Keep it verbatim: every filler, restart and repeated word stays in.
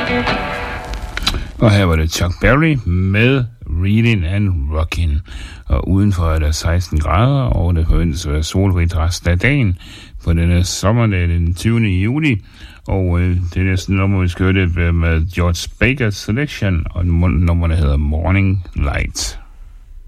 Og her var det Chuck Berry med Reading and Rockin'. Og udenfor er der seksten grader, og det forventes at være solrigt resten af dagen på denne sommerdag den tyvende juli. Og øh, det næste nummer, vi skal høre, det med George Baker's Selection, og nummeret hedder Morning Light.